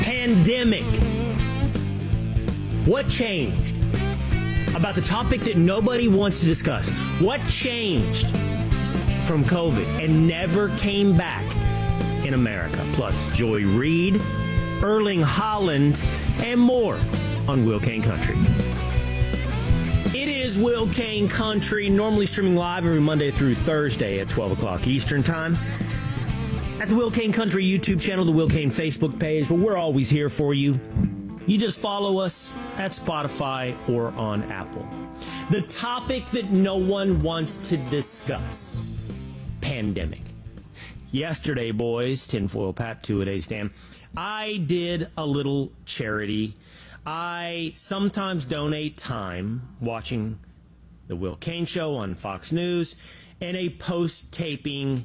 Pandemic. What changed about the topic that nobody wants to discuss? What changed from COVID and never came back in America? Plus, Joy Reid, Erling Haaland, and more on Will Kane Country. It is Will Kane Country, normally streaming live every Monday through Thursday at 12 o'clock Eastern Time. At the Will Kane Country YouTube channel, the Will Kane Facebook page, but we're always here for you. You just follow us at Spotify or on Apple. The topic that no one wants to discuss, pandemic. Yesterday, boys, Tinfoil Pat, 2-a-day stand, I did a little charity. I sometimes donate time watching the Will Kane Show on Fox News and a post-taping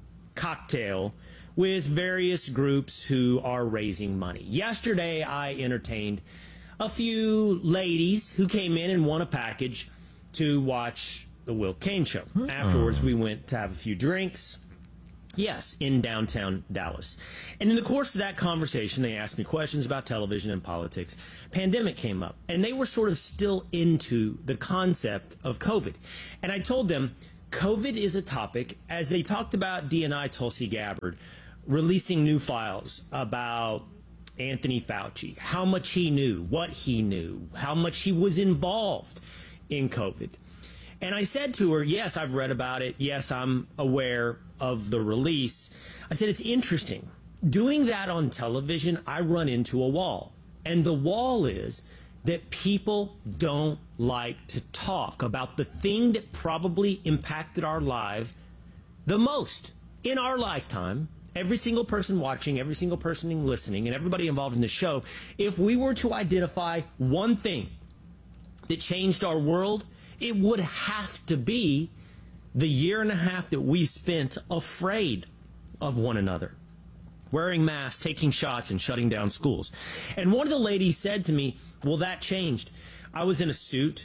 cocktail with various groups who are raising money. Yesterday, I entertained a few ladies who came in and won a package to watch the Will Kane Show. Afterwards, we went to have a few drinks. Yes, in downtown Dallas. And in the course of that conversation, they asked me questions about television and politics. Pandemic came up, and they were sort of still into the concept of COVID. And I told them, COVID is a topic, as they talked about DNI Tulsi Gabbard releasing new files about Anthony Fauci, how much he knew, what he knew, how much he was involved in COVID. And I said to her, yes, I've read about it. Yes, I'm aware of the release. I said, it's interesting. Doing that on television, I run into a wall. And the wall is that people don't like to talk about the thing that probably impacted our life the most in our lifetime. Every single person watching, every single person listening, and everybody involved in the show, if we were to identify one thing that changed our world, it would have to be the year and a half that we spent afraid of one another, wearing masks, taking shots, and shutting down schools. And one of the ladies said to me, well, that changed. I was in a suit,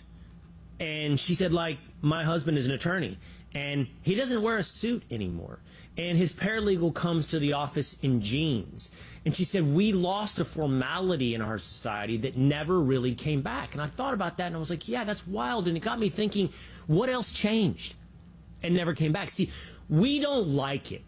and she said, like, my husband is an attorney, and he doesn't wear a suit anymore. And his paralegal comes to the office in jeans. And she said, we lost a formality in our society that never really came back. And I thought about that, and I was like, yeah, that's wild. And it got me thinking, what else changed and never came back? See, we don't like it.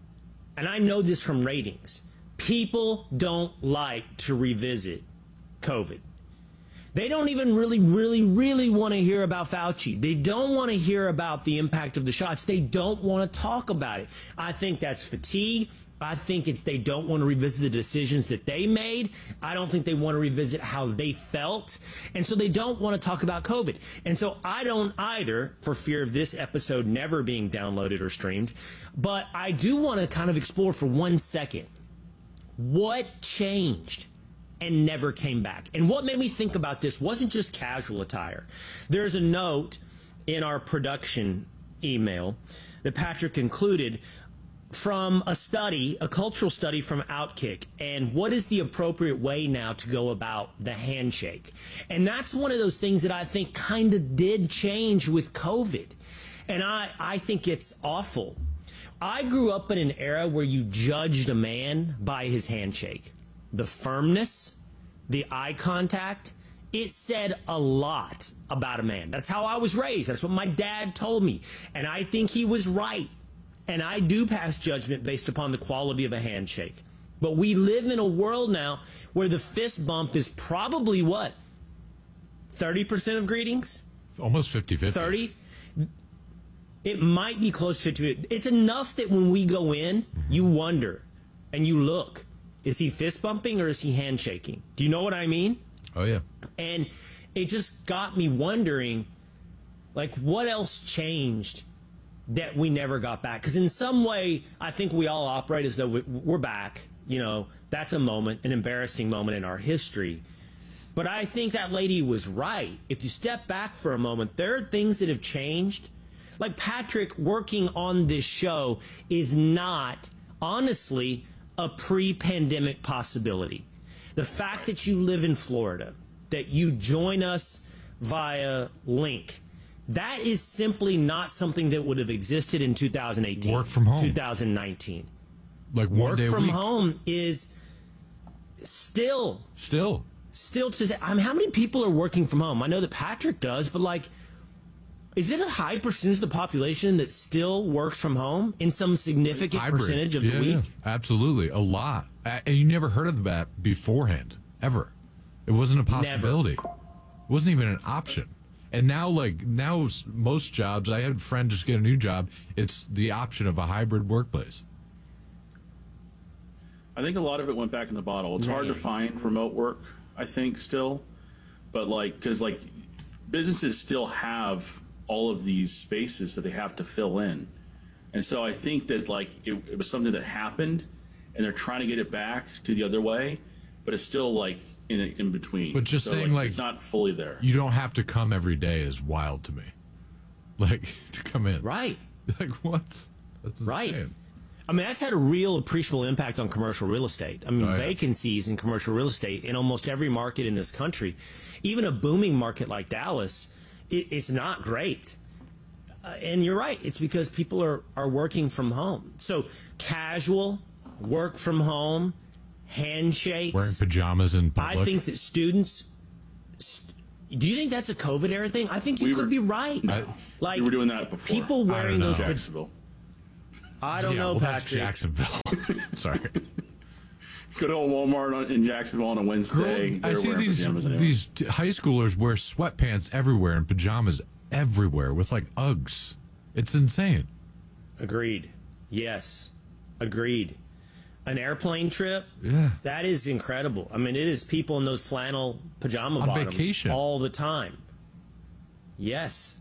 And I know this from ratings. People don't like to revisit COVID. They don't even really want to hear about Fauci. They don't want to hear about the impact of the shots. They don't want to talk about it. I think that's fatigue. I think it's they don't want to revisit the decisions that they made. I don't think they want to revisit how they felt. And so they don't want to talk about COVID. And so I don't either, for fear of this episode never being downloaded or streamed. But I do want to kind of explore for 1 second what changed and never came back. And what made me think about this wasn't just casual attire. There's a note in our production email that Patrick included from a study, a cultural study from Outkick, and what is the appropriate way now to go about the handshake. And that's one of those things that I think kind of did change with COVID. And I think it's awful. I grew up in an era where you judged a man by his handshake. The firmness, the eye contact, it said a lot about a man. That's how I was raised. That's what my dad told me. And I think he was right. And I do pass judgment based upon the quality of a handshake. But we live in a world now where the fist bump is probably what? 30% of greetings? Almost 50-50. 30? It might be close to 50. It's enough that when we go in, you wonder and you look. Is he fist bumping or is he handshaking? Do you know what I mean? Oh, yeah. And it just got me wondering, like, what else changed that we never got back? Because in some way, I think we all operate as though we're back. You know, that's a moment, an embarrassing moment in our history. But I think that lady was right. If you step back for a moment, there are things that have changed. Like Patrick working on this show is not, honestly, a pre-pandemic possibility. The fact that you live in Florida, that you join us via link, that is simply not something that would have existed in 2018. Work from home. 2019. Like one Work day a from week. home is Still. Still, How many people are working from home? I know that Patrick does, but like, is it a high percentage of the population that still works from home in some significant percentage of the week? Yeah, absolutely, a lot. And you never heard of that beforehand, ever. It wasn't a possibility. Never. It wasn't even an option. And now most jobs, I had a friend just get a new job, it's the option of a hybrid workplace. I think a lot of it went back in the bottle. It's hard to find remote work, I think, still. But, like, because, like, businesses still have all of these spaces that they have to fill in. And so I think that, like, it was something that happened, and they're trying to get it back to the other way, but it's still, like, in between. But just saying, like, it's not fully there. You don't have to come every day is wild to me. Like, to come in. Right. Like, what? That's insane. Right. I mean, that's had a real appreciable impact on commercial real estate. I mean, vacancies in commercial real estate in almost every market in this country, even a booming market like Dallas, it's not great. And you're right. It's because people are working from home. So casual, work from home, handshakes. Wearing pajamas in public. I think that students... Do you think that's a COVID era thing? I think you could be right. Like, we were doing that before. People wearing those... Jacksonville. I don't know, Patrick. That's Jacksonville. Sorry. Go to a Walmart in Jacksonville on a Wednesday. I see these high schoolers wear sweatpants everywhere and pajamas everywhere with, like, Uggs. It's insane. Agreed. Yes. Agreed. An airplane trip? Yeah. That is incredible. I mean, it is people in those flannel pajama bottoms vacation all the time. Yes.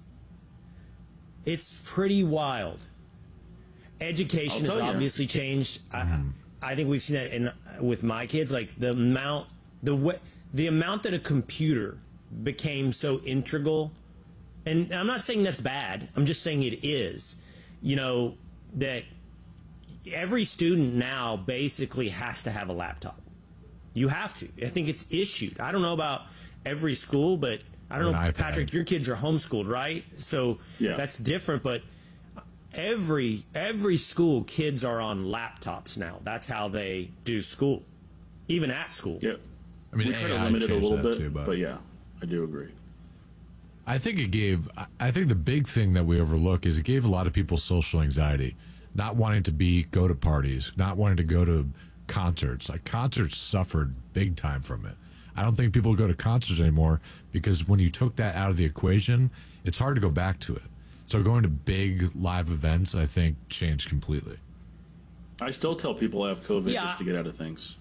It's pretty wild. Education has obviously changed. I think we've seen that with my kids. Like the amount that a computer became so integral, and I'm not saying that's bad. I'm just saying it is. You know, that every student now basically has to have a laptop. You have to. I think it's issued. I don't know about every school, but I don't know, Patrick, your kids are homeschooled, right? So that's different, but every school, kids are on laptops now. That's how they do school, even at school. Yeah. I mean, we try to limit it a little bit, too, but yeah, I do agree. I think the big thing that we overlook is it gave a lot of people social anxiety, not wanting to go to parties, not wanting to go to concerts. Like, concerts suffered big time from it. I don't think people go to concerts anymore because when you took that out of the equation, it's hard to go back to it. So going to big live events, I think, changed completely. I still tell people I have COVID just to get out of things.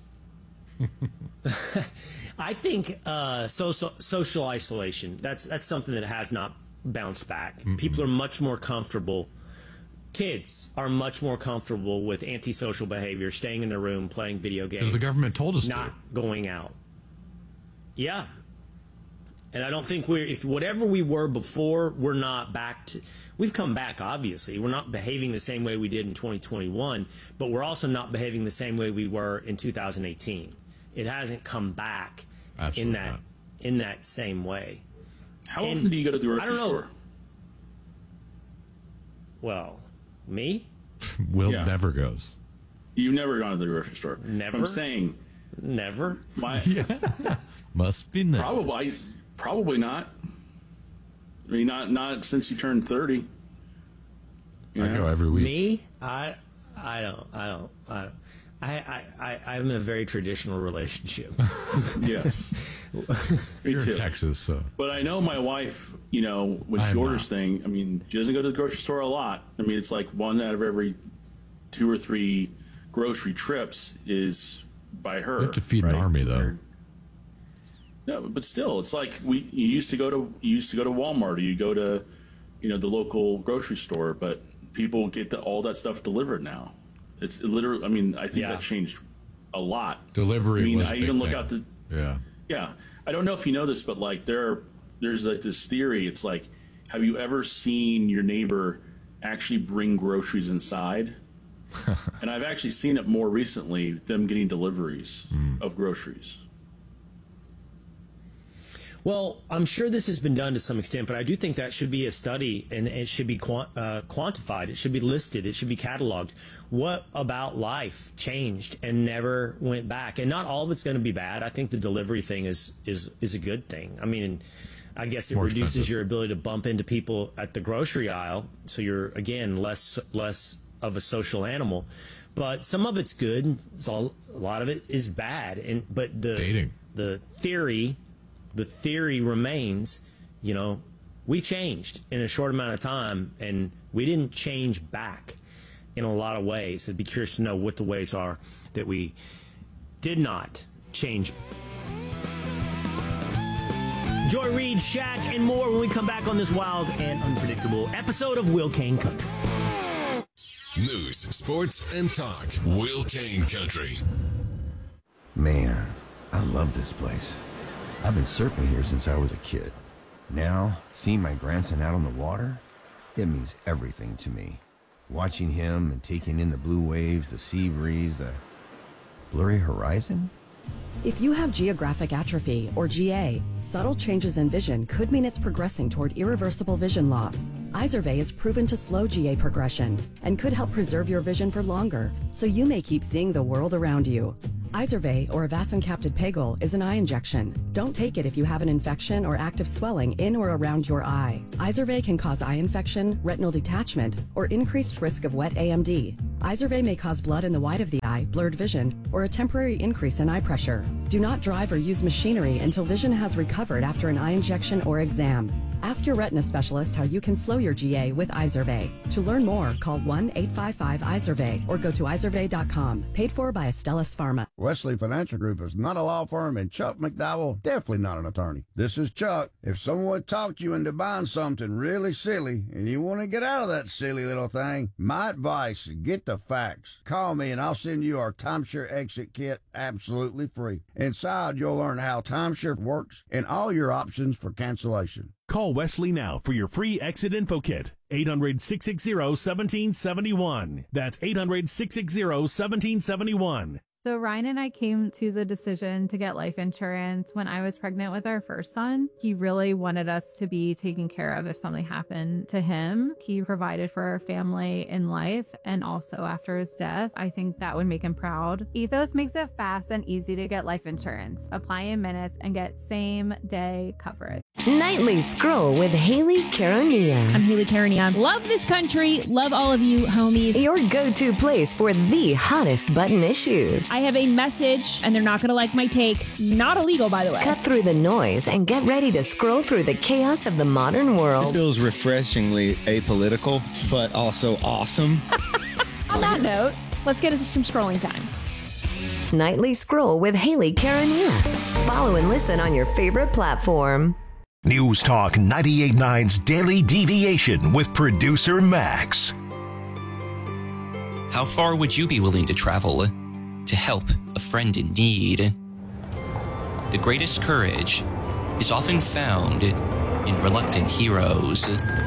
I think social isolation, that's something that has not bounced back. Mm-hmm. People are much more comfortable. Kids are much more comfortable with antisocial behavior, staying in their room, playing video games. Because the government told us not going out. Yeah. And I don't think if whatever we were before, we're not back to... We've come back, obviously. We're not behaving the same way we did in 2021, but we're also not behaving the same way we were in 2018. It hasn't come back in that same way. How often do you go to the grocery store? Well, me? Will never goes. You've never gone to the grocery store. Never? I'm saying... Never? Must be nice. Probably not. I mean, not since you turned 30. I go every week. Me? I don't. I'm in a very traditional relationship. Yes. Me You're too. in Texas, so. But I know my wife, when she orders things, I mean, she doesn't go to the grocery store a lot. I mean, it's like one out of every 2 or 3 grocery trips is by her. You have to feed an army, though. No, but still, it's like you used to go to Walmart, or you go to, the local grocery store, but people get all that stuff delivered now. It's literally. I mean, I think that changed a lot. Delivery. I mean, was I a big even look thing. out the. Yeah. I don't know if you know this, but like there's like this theory. It's like, have you ever seen your neighbor actually bring groceries inside? And I've actually seen it more recently, them getting deliveries of groceries. Well, I'm sure this has been done to some extent, but I do think that should be a study, and it should be quantified. It should be listed. It should be cataloged. What about life changed and never went back? And not all of it's going to be bad. I think the delivery thing is a good thing. I mean, I guess it More reduces expensive. your ability to bump into people at the grocery aisle, so you're, again, less of a social animal. But some of it's good. A lot of it is bad. But Dating. The theory remains, we changed in a short amount of time, and we didn't change back in a lot of ways. I'd be curious to know what the ways are that we did not change. Joy Reid, Shaq, and more when we come back on this wild and unpredictable episode of Will Kane Country. News, sports, and talk. Will Kane Country. Man, I love this place. I've been surfing here since I was a kid. Now, seeing my grandson out on the water, it means everything to me. Watching him and taking in the blue waves, the sea breeze, the blurry horizon. If you have geographic atrophy, or GA, subtle changes in vision could mean it's progressing toward irreversible vision loss. Izervay is proven to slow GA progression and could help preserve your vision for longer, so you may keep seeing the world around you. Izervay, or avacincaptad pegol, is an eye injection. Don't take it if you have an infection or active swelling in or around your eye. Izervay can cause eye infection, retinal detachment, or increased risk of wet AMD. Izervay may cause blood in the white of the eye, blurred vision, or a temporary increase in eye pressure. Do not drive or use machinery until vision has recovered after an eye injection or exam. Ask your retina specialist how you can slow your GA with Izervay. To learn more, call 1-855-IZERVAY or go to izervay.com. Paid for by Astellas Pharma. Wesley Financial Group is not a law firm, and Chuck McDowell definitely not an attorney. This is Chuck. If someone talked you into buying something really silly and you want to get out of that silly little thing, my advice, get the facts. Call me and I'll send you our timeshare exit kit absolutely free. Inside, you'll learn how timeshare works and all your options for cancellation. Call Wesley now for your free exit info kit. 800-660-1771. That's 800-660-1771. So Ryan and I came to the decision to get life insurance when I was pregnant with our first son. He really wanted us to be taken care of if something happened to him. He provided for our family in life and also after his death. I think that would make him proud. Ethos makes it fast and easy to get life insurance. Apply in minutes and get same-day coverage. Nightly Scroll with Haley Caronia. I'm Haley Caronia. Love this country. Love all of you, homies. Your go-to place for the hottest button issues. I have a message, and they're not going to like my take. Not illegal, by the way. Cut through the noise and get ready to scroll through the chaos of the modern world. This feels refreshingly apolitical, but also awesome. On that note, let's get into some scrolling time. Nightly Scroll with Haley Caronia. Follow and listen on your favorite platform. News Talk 98.9's Daily Deviation with producer Max. How far would you be willing to travel to help a friend in need? The greatest courage is often found in reluctant heroes.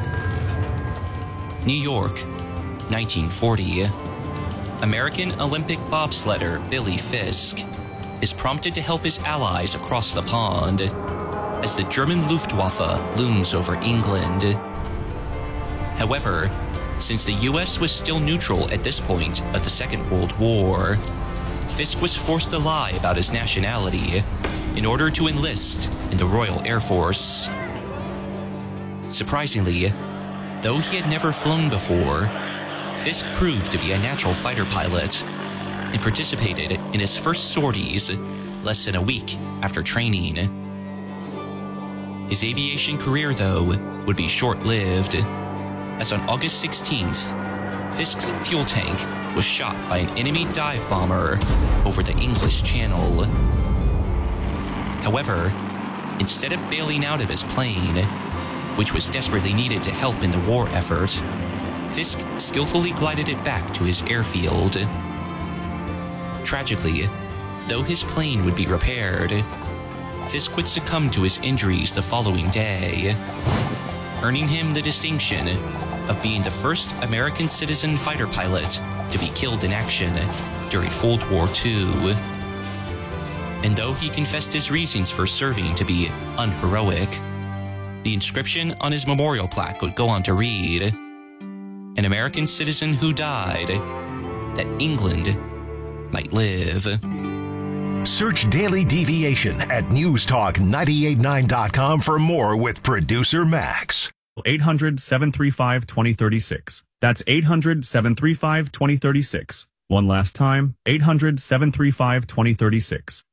New York, 1940. American Olympic bobsledder Billy Fisk is prompted to help his allies across the pond as the German Luftwaffe looms over England. However, since the U.S. was still neutral at this point of the Second World War, Fisk was forced to lie about his nationality in order to enlist in the Royal Air Force. Surprisingly, though he had never flown before, Fisk proved to be a natural fighter pilot and participated in his first sorties less than a week after training. His aviation career, though, would be short-lived, as on August 16th, Fisk's fuel tank was shot by an enemy dive bomber over the English Channel. However, instead of bailing out of his plane, which was desperately needed to help in the war effort, Fisk skillfully glided it back to his airfield. Tragically, though his plane would be repaired, Fisk would succumb to his injuries the following day, earning him the distinction of being the first American citizen fighter pilot to be killed in action during World War II. And though he confessed his reasons for serving to be unheroic, the inscription on his memorial plaque would go on to read, "An American citizen who died that England might live." Search Daily Deviation at newstalk989.com for more with producer Max. 800-735-2036. That's 800-735-2036. One last time, 800-735-2036.